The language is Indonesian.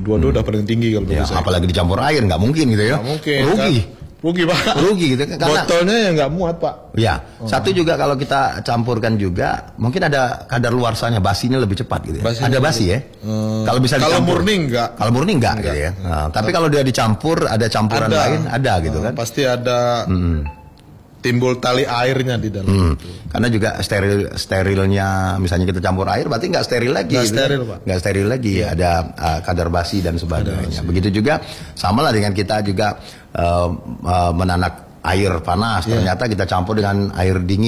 Dua-dua udah paling tinggi kalau Ya, apalagi dicampur air, nggak mungkin gitu ya. Nggak mungkin. Rugi. Kan? Rugi Pak. Rugi gitu kan. Botolnya yang nggak muat Pak. Ya, satu juga kalau kita campurkan juga, mungkin ada kadar luarsanya, basinya lebih cepat gitu ya. Ada basi ya. Kalau bisa Kalau dicampur. murni enggak. Kalau murni enggak gitu ya. Nah, tapi kalau dia dicampur, ada campuran lain, ada gitu kan. Pasti ada timbul tali airnya di dalam. Karena juga sterilnya, misalnya kita campur air, berarti nggak steril lagi. Nggak gitu steril kan? Pak. Nggak steril lagi, ada kadar basi dan sebagainya. Begitu juga, sama lah dengan kita juga menanak air panas, ternyata kita campur dengan air dingin.